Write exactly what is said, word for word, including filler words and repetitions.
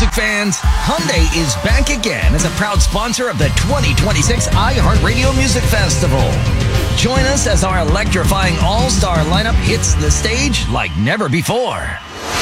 music fans. Hyundai is back again as a proud sponsor of the twenty twenty-six iHeartRadio Music Festival. Join us as our electrifying all-star lineup hits the stage like never before.